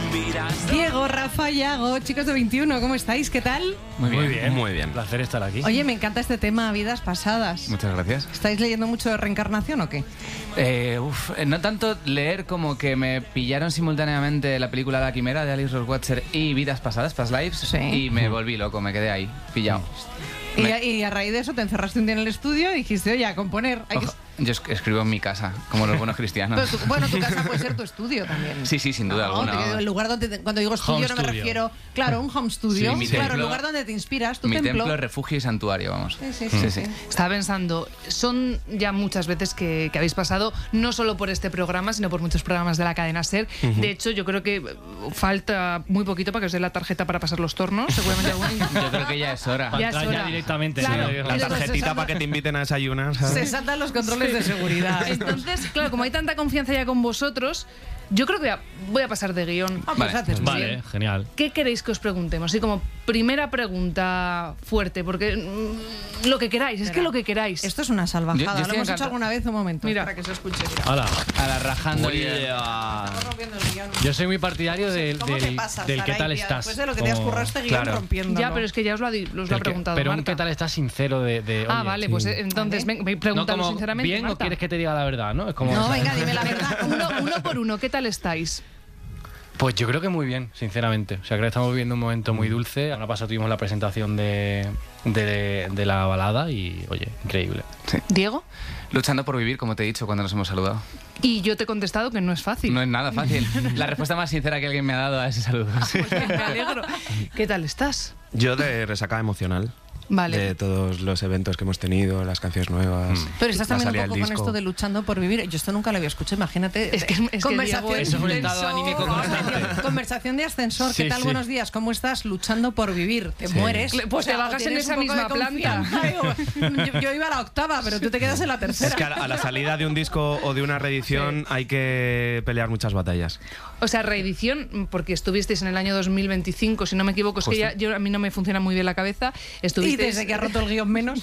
Diego, Rafa, Yago, chicos de 21, ¿cómo estáis? ¿Qué tal? Muy bien. Muy bien. Un placer estar aquí. Oye, me encanta este tema, vidas pasadas. Muchas gracias. ¿Estáis leyendo mucho de reencarnación o qué? No tanto leer como que me pillaron simultáneamente la película La Quimera de Alice Rohrwacher y Vidas Pasadas, Past Lives, Sí. y me volví loco, me quedé ahí, pillado. Y a raíz de eso te encerraste un día en el estudio y dijiste, oye, a componer. Yo escribo en mi casa, como los buenos cristianos. Pero tu casa puede ser tu estudio también. Sí, sin duda alguna. El lugar donde, cuando digo estudio Home no me studio. refiero, claro, un home studio. Sí, mi claro, templo. el lugar donde te inspiras, tu Mi templo. templo, refugio y santuario, vamos. Sí. Estaba pensando, son ya muchas veces que habéis pasado, no solo por este programa, sino por muchos programas de la cadena SER. De hecho, yo creo que falta muy poquito para que os dé la tarjeta para pasar los tornos. Seguramente Yo creo que ya es hora. Ya es Para entrar hora. ya directamente. Claro. Sí, La Entonces, tarjetita para que te inviten a desayunar, ¿sabes? Se saltan los controles de seguridad. Entonces, claro, como hay tanta confianza ya con vosotros, yo creo que voy a pasar de guión. Pues Vale. haces muy Vale, bien. genial. ¿Qué queréis que os preguntemos? Así como primera pregunta fuerte, porque lo que queráis, es que lo que queráis. Esto es una salvajada. Yo Lo estoy hemos hecho encantado. alguna vez, un momento. Mira. Para que se escuche. Hola. A la rajando. Estamos rompiendo el guión. Yo soy muy partidario del ¿Cómo te pasas, qué Saray, tal tía? estás. Después de lo que te has Como- currado este guión Claro. rompiéndolo. Ya, pero es que ya os lo ha preguntado Pero un Marta. qué tal estás sincero de Ah, oye, vale, sí. pues entonces Vale. me No preguntadlo como sinceramente, bien Marta. o quieres que te diga la verdad, ¿no? Es como No, esa- venga, dime la verdad. Uno por uno, ¿qué tal estáis? Pues yo creo que muy bien, sinceramente. O sea, creo que estamos viviendo un momento muy dulce. Ahora pasado tuvimos la presentación de la balada y, oye, increíble. Diego. Luchando por vivir, como te he dicho cuando nos hemos saludado. Y yo te he contestado que no es fácil. No es nada fácil. La respuesta más sincera que alguien me ha dado a ese saludo. Sí. Me alegro. ¿Qué tal estás? Yo de resaca emocional. Vale. De todos los eventos que hemos tenido, las canciones nuevas. Pero estás la también un salida poco del con disco. esto de luchando por vivir. Yo esto nunca lo había escuchado, imagínate. Es que conversación, Diego, eso es un estado anímico constante. Conversación de ascensor. ¿Qué Sí, tal? sí. Buenos días. ¿Cómo estás? Luchando por vivir. ¿Te Sí. mueres? Pues te bajas en tienes esa un poco de misma planta. confianza. Digo, yo iba a la octava, pero tú te quedas en la tercera. Es que a la salida de un disco o de una reedición hay que pelear muchas batallas. O sea, reedición, porque estuvisteis en el año 2025, si no me equivoco, es que Justo. a mí no me funciona muy bien la cabeza. Y Estuvisteis, desde que ha roto el guión menos.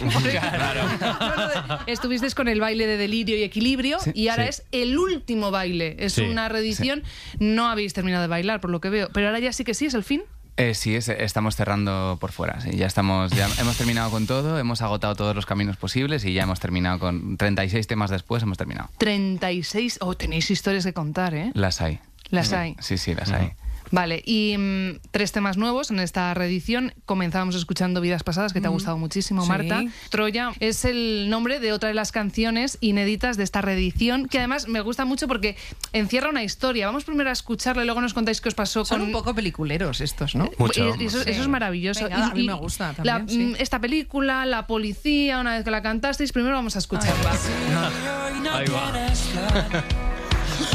estuvisteis con el baile de Delirio y Equilibrio y ahora Sí. es el último baile. Es Sí. una reedición. No habéis terminado de bailar, por lo que veo. Pero ahora ya sí que sí, es el fin. Sí, estamos cerrando por fuera. Sí. Ya hemos terminado con todo, hemos agotado todos los caminos posibles y ya hemos terminado con 36 temas después, hemos terminado. 36. Tenéis historias que contar, ¿eh? Las hay. Las hay. Sí, las hay. Vale, y 3 temas nuevos en esta reedición. Comenzábamos escuchando Vidas Pasadas, que te ha gustado muchísimo, Sí. Marta. Troya es el nombre de otra de las canciones inéditas de esta reedición, que además me gusta mucho porque encierra una historia. Vamos primero a escucharla y luego nos contáis qué os pasó Son con... un poco peliculeros estos, ¿no? Mucho. Y eso Sí. es maravilloso. Venga, a mí me gusta también, sí. Esta película, La Policía, una vez que la cantasteis, primero vamos a escucharla. Ahí va.